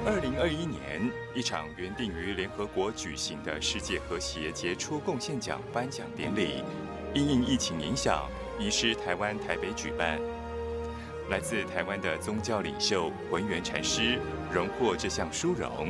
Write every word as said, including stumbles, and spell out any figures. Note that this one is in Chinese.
二零二一年，一场原定于联合国举行的世界和谐杰出贡献奖颁奖典礼，因应疫情影响，移师台湾台北举办。来自台湾的宗教领袖文源禅师荣获这项殊荣，